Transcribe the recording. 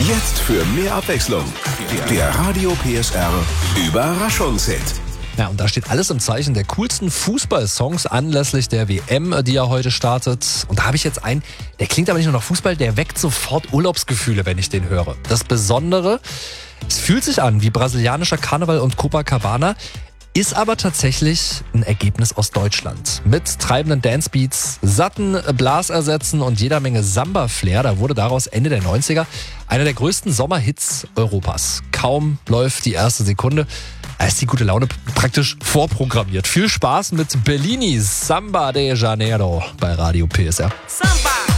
Jetzt für mehr Abwechslung. Der Radio PSR Überraschungshit. Ja, und da steht alles im Zeichen der coolsten Fußballsongs anlässlich der WM, die ja heute startet. Und da habe ich jetzt einen, der klingt aber nicht nur nach Fußball, der weckt sofort Urlaubsgefühle, wenn ich den höre. Das Besondere, es fühlt sich an wie brasilianischer Karneval und Copacabana, ist aber tatsächlich ein Ergebnis aus Deutschland. Mit treibenden Dancebeats, satten Blasersätzen und jeder Menge Samba-Flair, da wurde daraus Ende der 90er einer der größten Sommerhits Europas. Kaum läuft die erste Sekunde, da ist die gute Laune praktisch vorprogrammiert. Viel Spaß mit Bellinis Samba de Janeiro bei Radio PSR. Samba!